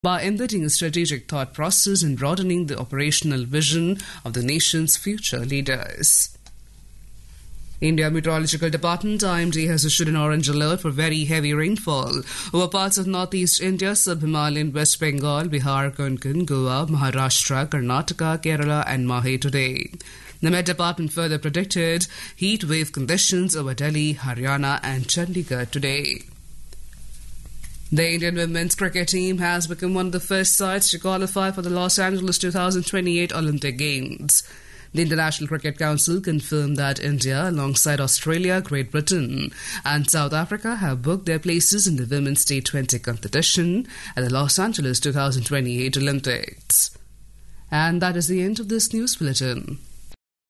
by embedding a strategic thought process and broadening the operational vision of the nation's future leaders. India Meteorological Department IMD has issued an orange alert for very heavy rainfall over parts of northeast India, sub-Himalayan West Bengal, Bihar, Konkan, Goa, Maharashtra, Karnataka, Kerala and Mahe today. The Met Department further predicted heat wave conditions over Delhi, Haryana and Chandigarh today. The Indian women's cricket team has become one of the first sides to qualify for the Los Angeles 2028 Olympic Games. The International Cricket Council confirmed that India, alongside Australia, Great Britain and South Africa, have booked their places in the women's T20 competition at the Los Angeles 2028 Olympics. And that is the end of this news bulletin.